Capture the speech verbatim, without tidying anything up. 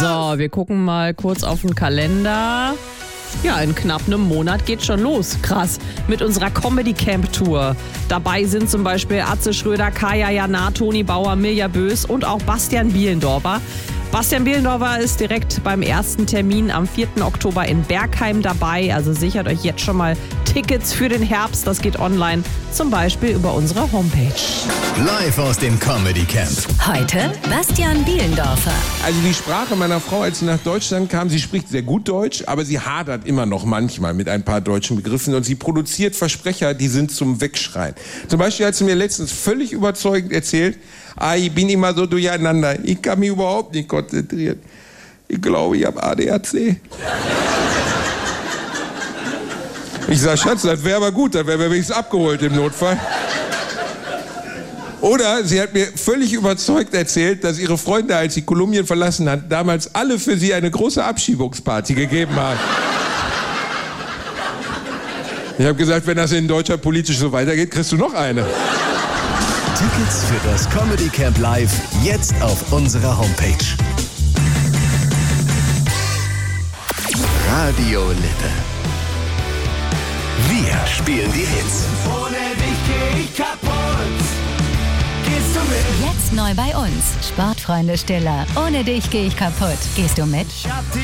So, wir gucken mal kurz auf den Kalender. Ja, in knapp einem Monat geht's schon los. Krass. Mit unserer Comedy Camp Tour. Dabei sind zum Beispiel Atze Schröder, Kaya Jana, Toni Bauer, Mirja Bös und auch Bastian Bielendorfer. Bastian Bielendorfer ist direkt beim ersten Termin am vierten Oktober in Bergheim dabei. Also sichert euch jetzt schon mal Tickets für den Herbst. Das geht online, zum Beispiel über unsere Homepage. Live aus dem Comedy Camp. Heute Bastian Bielendorfer. Also die Sprache meiner Frau, als sie nach Deutschland kam, sie spricht sehr gut Deutsch, aber sie hadert immer noch manchmal mit ein paar deutschen Begriffen und sie produziert Versprecher, die sind zum Wegschreien. Zum Beispiel hat sie mir letztens völlig überzeugend erzählt, ah, ich bin immer so durcheinander, ich kann mich überhaupt nicht konzentrieren. Ich glaube, ich habe A D H C. Ich sag, Schatz, das wäre aber gut, dann wären wir wenigstens abgeholt im Notfall. Oder sie hat mir völlig überzeugt erzählt, dass ihre Freunde, als sie Kolumbien verlassen hat, damals alle für sie eine große Abschiebungsparty gegeben haben. Ich habe gesagt, wenn das in Deutschland politisch so weitergeht, kriegst du noch eine. Tickets für das Comedy Camp Live jetzt auf unserer Homepage. Radio Lippe. Wir spielen die Hits. Ohne dich geh ich kaputt. Gehst du mit? Jetzt neu bei uns. Sportfreunde Stiller. Ohne dich gehe ich kaputt. Gehst du mit?